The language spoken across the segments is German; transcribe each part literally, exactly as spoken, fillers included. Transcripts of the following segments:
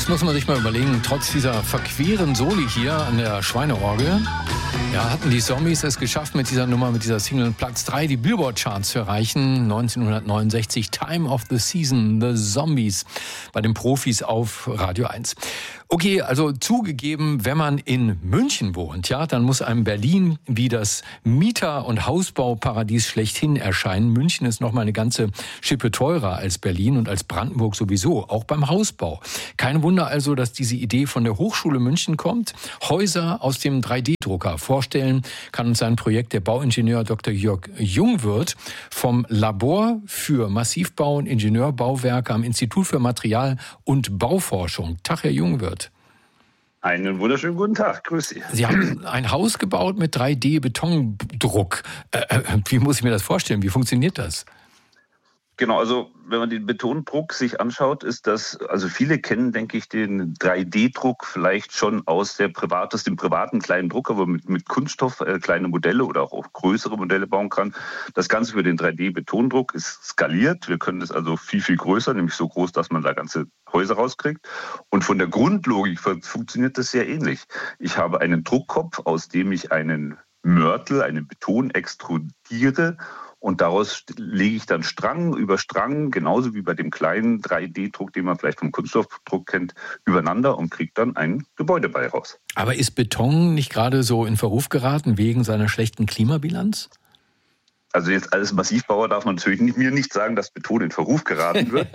Jetzt muss man sich mal überlegen, trotz dieser verqueren Soli hier an der Schweineorgel, ja, hatten die Zombies es geschafft, mit dieser Nummer, mit dieser Single Platz drei die Billboard-Charts zu erreichen. neunzehnhundertneunundsechzig, Time of the Season, The Zombies, bei den Profis auf Radio eins. Okay, also zugegeben, wenn man in München wohnt, ja, dann muss einem Berlin wie das Mieter- und Hausbauparadies schlechthin erscheinen. München ist noch mal eine ganze Schippe teurer als Berlin und als Brandenburg sowieso, auch beim Hausbau. Kein Wunder also, dass diese Idee von der Hochschule München kommt. Häuser aus dem drei D Drucker vorstellen kann uns sein Projekt der Bauingenieur Doktor Jörg Jungwirth vom Labor für Massivbau und Ingenieurbauwerke am Institut für Material- und Bauforschung. Tag, Herr Jungwirth. Einen wunderschönen guten Tag, grüß Sie. Sie haben ein Haus gebaut mit drei D Betondruck. Äh, äh, wie muss ich mir das vorstellen? Wie funktioniert das? Genau, also wenn man den Betondruck sich anschaut, ist das, also viele kennen, denke ich, den drei D Druck vielleicht schon aus der Privat, aus dem privaten kleinen Drucker, wo man mit, mit Kunststoff äh, kleine Modelle oder auch, auch größere Modelle bauen kann. Das Ganze für den drei D Betondruck ist skaliert. Wir können das also viel, viel größer, nämlich so groß, dass man da ganze Häuser rauskriegt. Und von der Grundlogik funktioniert das sehr ähnlich. Ich habe einen Druckkopf, aus dem ich einen Mörtel, einen Beton extrudiere. Und daraus lege ich dann Strang über Strang, genauso wie bei dem kleinen drei D Druck, den man vielleicht vom Kunststoffdruck kennt, übereinander und kriegt dann ein Gebäude bei raus. Aber ist Beton nicht gerade so in Verruf geraten wegen seiner schlechten Klimabilanz? Also jetzt als Massivbauer darf man natürlich nicht, mir nicht sagen, dass Beton in Verruf geraten wird.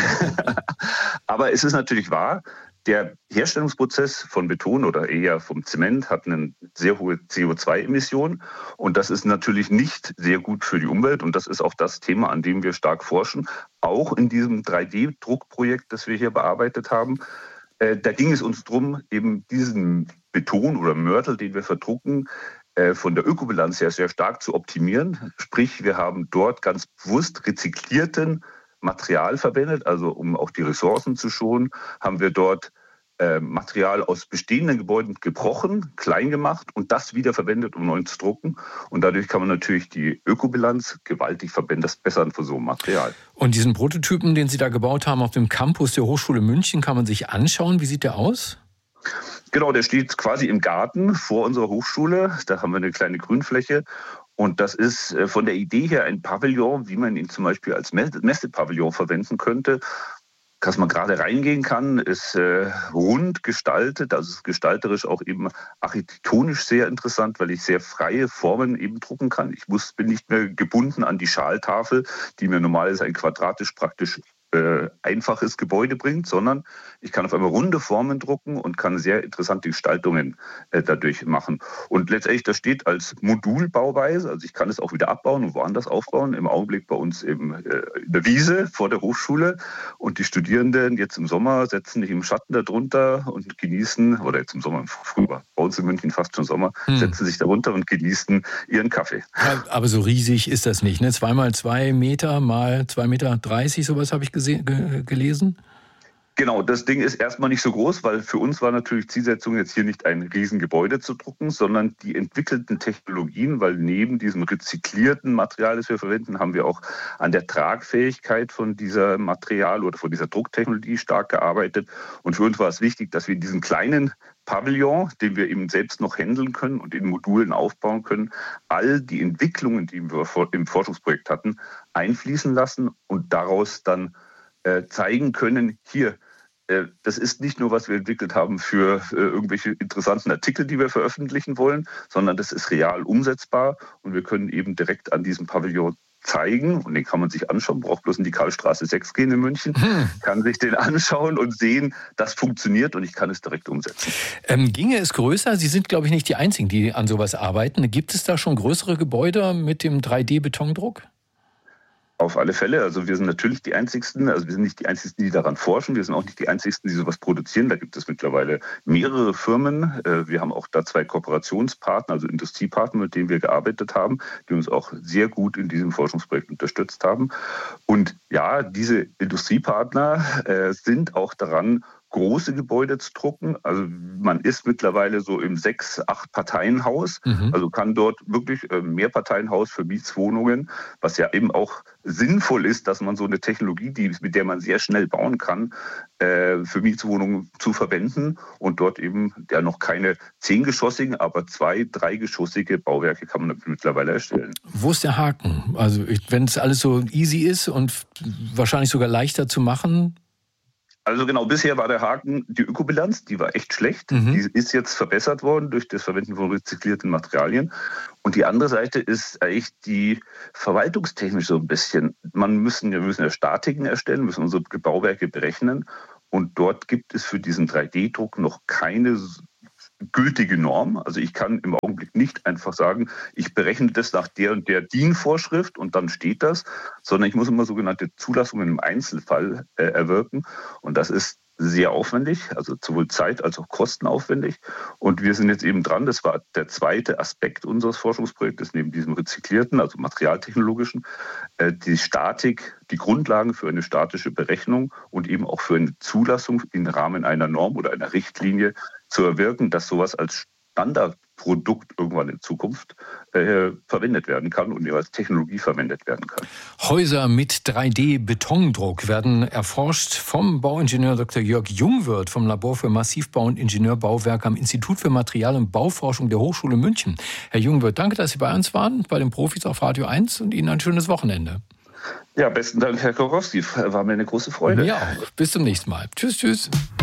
Aber es ist natürlich wahr, der Herstellungsprozess von Beton oder eher vom Zement hat eine sehr hohe C O zwei Emission und das ist natürlich nicht sehr gut für die Umwelt und das ist auch das Thema, an dem wir stark forschen, auch in diesem drei D Druckprojekt, das wir hier bearbeitet haben. Äh, da ging es uns darum, eben diesen Beton oder Mörtel, den wir verdrucken, äh, von der Ökobilanz her sehr stark zu optimieren. Sprich, wir haben dort ganz bewusst rezyklierten Material verwendet, also um auch die Ressourcen zu schonen, haben wir dort äh, Material aus bestehenden Gebäuden gebrochen, klein gemacht und das wieder verwendet, um neu zu drucken. Und dadurch kann man natürlich die Ökobilanz gewaltig verbessern von so einem Material. Und diesen Prototypen, den Sie da gebaut haben auf dem Campus der Hochschule München, kann man sich anschauen. Wie sieht der aus? Genau, der steht quasi im Garten vor unserer Hochschule. Da haben wir eine kleine Grünfläche. Und das ist von der Idee her ein Pavillon, wie man ihn zum Beispiel als Messepavillon verwenden könnte. Dass man gerade reingehen kann, ist äh, rund gestaltet, also ist gestalterisch auch eben architektonisch sehr interessant, weil ich sehr freie Formen eben drucken kann. Ich muss, bin nicht mehr gebunden an die Schaltafel, die mir normalerweise ein quadratisch praktisch äh, einfaches Gebäude bringt, sondern ich kann auf einmal runde Formen drucken und kann sehr interessante Gestaltungen äh, dadurch machen. Und letztendlich, das steht als Modulbauweise, also ich kann es auch wieder abbauen und woanders aufbauen, im Augenblick bei uns eben äh, in der Wiese vor der Hochschule und die Studierenden jetzt im Sommer setzen sich im Schatten darunter und genießen, oder jetzt im Sommer, im Frühjahr, bei uns in München fast schon Sommer, hm. setzen sich darunter und genießen ihren Kaffee. Ja, aber so riesig ist das nicht, ne? Zwei mal zwei Meter mal zwei Meter dreißig, sowas habe ich gesehen. gelesen? Genau, das Ding ist erstmal nicht so groß, weil für uns war natürlich Zielsetzung, jetzt hier nicht ein Riesengebäude zu drucken, sondern die entwickelten Technologien, weil neben diesem rezyklierten Material, das wir verwenden, haben wir auch an der Tragfähigkeit von dieser Material oder von dieser Drucktechnologie stark gearbeitet. Und für uns war es wichtig, dass wir diesen kleinen Pavillon, den wir eben selbst noch handeln können und in Modulen aufbauen können, all die Entwicklungen, die wir im Forschungsprojekt hatten, einfließen lassen und daraus dann äh, zeigen können, hier, äh, das ist nicht nur, was wir entwickelt haben für äh, irgendwelche interessanten Artikel, die wir veröffentlichen wollen, sondern das ist real umsetzbar und wir können eben direkt an diesem Pavillon zeigen und den kann man sich anschauen, braucht bloß in die Karlstraße sechs gehen in München, hm. kann sich den anschauen und sehen, das funktioniert und ich kann es direkt umsetzen. Ähm, ginge es größer? Sie sind, glaube ich, nicht die Einzigen, die an sowas arbeiten. Gibt es da schon größere Gebäude mit dem drei D Betondruck? Auf alle Fälle. Also wir sind natürlich die Einzigsten, also wir sind nicht die Einzigsten, die daran forschen. Wir sind auch nicht die Einzigsten, die sowas produzieren. Da gibt es mittlerweile mehrere Firmen. Wir haben auch da zwei Kooperationspartner, also Industriepartner, mit denen wir gearbeitet haben, die uns auch sehr gut in diesem Forschungsprojekt unterstützt haben. Und ja, diese Industriepartner äh, sind auch daran, große Gebäude zu drucken. Also man ist mittlerweile so im sechs-, acht Parteienhaus, mhm. also kann dort wirklich äh, Mehrparteienhaus für Mietswohnungen, was ja eben auch sinnvoll ist, dass man so eine Technologie, die, mit der man sehr schnell bauen kann, äh, für Mietswohnungen zu verwenden und dort eben ja noch keine zehngeschossigen, aber zwei-, dreigeschossige Bauwerke kann man mittlerweile erstellen. Wo ist der Haken? Also wenn es alles so easy ist und wahrscheinlich sogar leichter zu machen? Also genau, bisher war der Haken die Ökobilanz, die war echt schlecht. Mhm. Die ist jetzt verbessert worden durch das Verwenden von rezyklierten Materialien. Und die andere Seite ist eigentlich die verwaltungstechnisch so ein bisschen. Man müssen, wir müssen ja Statiken erstellen, müssen unsere Bauwerke berechnen. Und dort gibt es für diesen drei D Druck noch keine gültige Norm. Also ich kann im Augenblick nicht einfach sagen, ich berechne das nach der und der D I N-Vorschrift und dann steht das, sondern ich muss immer sogenannte Zulassungen im Einzelfall äh, erwirken. Und das ist sehr aufwendig, also sowohl zeit- als auch kostenaufwendig. Und wir sind jetzt eben dran, das war der zweite Aspekt unseres Forschungsprojektes, neben diesem rezyklierten, also materialtechnologischen, äh, die Statik, die Grundlagen für eine statische Berechnung und eben auch für eine Zulassung im Rahmen einer Norm oder einer Richtlinie zu erwirken, dass sowas als Standardprodukt irgendwann in Zukunft äh, verwendet werden kann und als Technologie verwendet werden kann. Häuser mit drei D Betondruck werden erforscht vom Bauingenieur Doktor Jörg Jungwirth vom Labor für Massivbau und Ingenieurbauwerke am Institut für Material- und Bauforschung der Hochschule München. Herr Jungwirth, danke, dass Sie bei uns waren, bei den Profis auf Radio eins und Ihnen ein schönes Wochenende. Ja, besten Dank, Herr Korowski. War mir eine große Freude. Ja, auch. Bis zum nächsten Mal. Tschüss, tschüss.